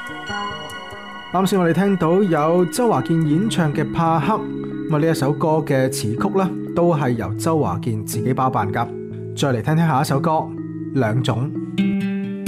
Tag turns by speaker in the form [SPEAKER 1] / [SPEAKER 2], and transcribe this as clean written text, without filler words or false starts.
[SPEAKER 1] 啱先我哋聽到有周華健演唱嘅《怕黑》，咁呢一首歌嘅詞曲呢，都係由周華健自己包辦噶。再嚟聽聽下一首歌《兩種》。